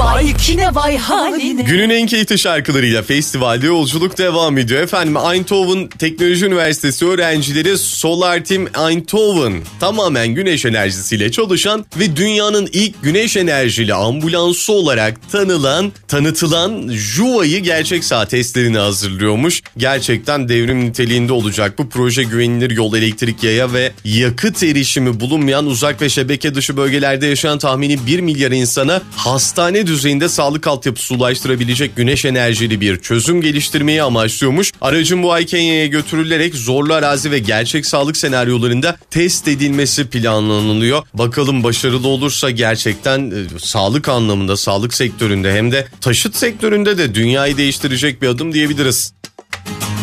Vay kine vay haline. Günün en keyifli şarkılarıyla festivalde yolculuk devam ediyor. Efendim, Eindhoven Teknoloji Üniversitesi öğrencileri Solar Team Eindhoven tamamen güneş enerjisiyle çalışan ve dünyanın ilk güneş enerjili ambulansı olarak tanıtılan Juva'yı gerçek sağ testlerini hazırlıyormuş. Gerçekten devrim niteliğinde olacak bu proje. Güvenilir yol, elektrik yaya ve yakıt erişimi bulunmayan uzak ve şebeke dışı bölgelerde yaşayan tahmini 1 milyar insana hastane düzeyinde sağlık altyapısı ulaştırabilecek güneş enerjili bir çözüm geliştirmeyi amaçlıyormuş. Aracın bu ay Kenya'ya götürülerek zorlu arazi ve gerçek sağlık senaryolarında test edilmesi planlanılıyor. Bakalım başarılı olursa gerçekten sağlık anlamında, sağlık sektöründe hem de taşıt sektöründe de dünyayı değiştirecek bir adım diyebiliriz.